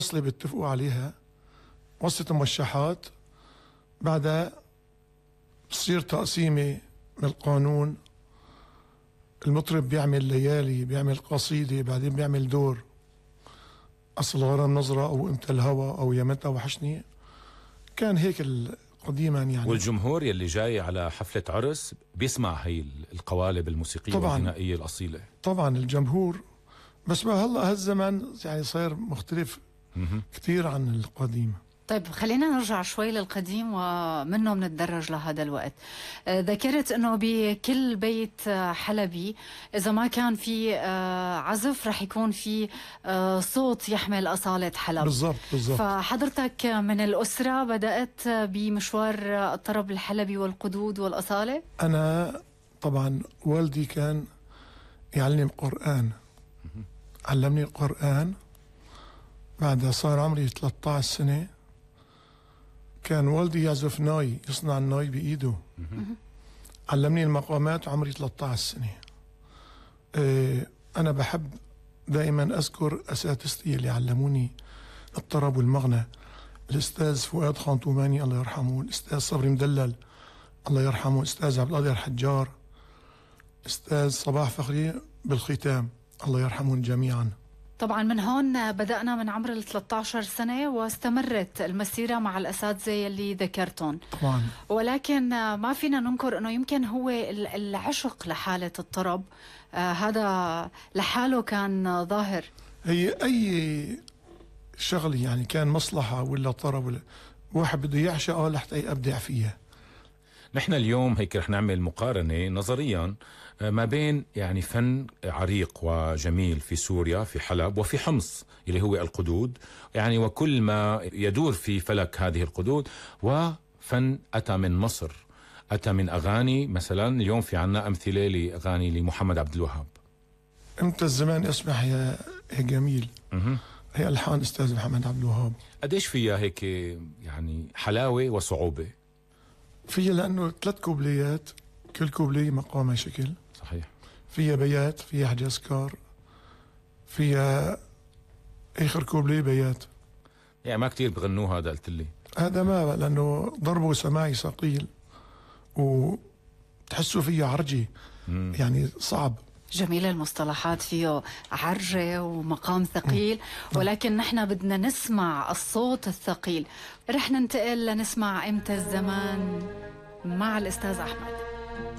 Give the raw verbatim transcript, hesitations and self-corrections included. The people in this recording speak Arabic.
وصلة بيتفقوا عليها، وصلة موشحات، بعدها بتصير تقسيمة من القانون. المطرب بيعمل ليالي، بيعمل قصيدة، بعدين بيعمل دور أصل غرام نظرة أو إمتى الهوى أو يا متى وحشني. كان هيك قديما يعني. والجمهور يلي جاي على حفلة عرس بيسمع هي القوالب الموسيقية والغنائية الأصيلة. طبعا الجمهور، بس ما هلا هالزمن يعني صاير مختلف كثير عن القديم. طيب خلينا نرجع شوي للقديم ومنه بنتدرج لهذا الوقت. ذكرت انه بكل بيت حلبي اذا ما كان في عزف رح يكون في صوت يحمل أصالة حلب. بالضبط بالضبط. فحضرتك من الأسرة بدأت بمشوار الطرب الحلبي والقدود والأصالة؟ أنا طبعا والدي كان يعلم قرآن، علمني القرآن. بعدها صار عمري ثلاثة عشر سنة، كان والدي يعزف ناي، يصنع الناي بإيده. علمني المقامات وعمري ثلاثة عشر سنة. إيه أنا بحب دائما أذكر أساتذتي اللي علموني الطرب والمغنى، الأستاذ فؤاد خانطوماني الله يرحمه، الأستاذ صبري مدلل الله يرحمه، الأستاذ عبد القادر حجار، الأستاذ صباح فخري بالختام الله يرحمهم جميعا. طبعا من هون بدأنا من عمر ال ثلاثة عشر سنة واستمرت المسيرة مع الأساتذة يلي ذكرتهم طبعا. ولكن ما فينا ننكر أنه يمكن هو العشق لحالة الطرب آه هذا لحاله كان ظاهر. هي أي شغلة يعني كان مصلحة ولا طرب ولا واحد بده يعشقها لحتى يبدع فيها. نحن اليوم هيك رح نعمل مقارنة نظريا ما بين يعني فن عريق وجميل في سوريا في حلب وفي حمص اللي هو القدود، يعني وكل ما يدور في فلك هذه القدود، وفن أتى من مصر، أتى من أغاني. مثلا اليوم في عنا أمثلة لأغاني لمحمد عبد الوهاب. امتى الزمان اسمح يا يا جميل، مه. هي ألحان أستاذ محمد عبد الوهاب. قديش فيها هيك يعني حلاوة وصعوبة؟ فيها لأنه ثلاث كوبليات، كل كوبلي مقامه شكل. صحيح. فيها بيات، فيها حجاز كار، فيها آخر كوبلي بيات. يعني ما كتير بغنوه هذا قلت لي. هذا ما لأنه ضربه سماعي ثقيل وتحسوا فيه عرجي. مم. يعني صعب. جميل المصطلحات، فيه عرجة ومقام ثقيل، ولكن نحن بدنا نسمع الصوت الثقيل. رح ننتقل لنسمع امتى الزمان مع الأستاذ أحمد.